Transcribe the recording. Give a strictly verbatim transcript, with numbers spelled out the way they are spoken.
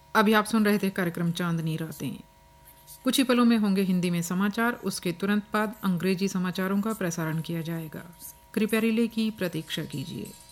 अभी आप सुन रहे थे कार्यक्रम चांदनी रातें। कुछ ही पलों में होंगे हिंदी में समाचार, उसके तुरंत बाद अंग्रेजी समाचारों का प्रसारण किया जाएगा। कृपया रिले की प्रतीक्षा कीजिए।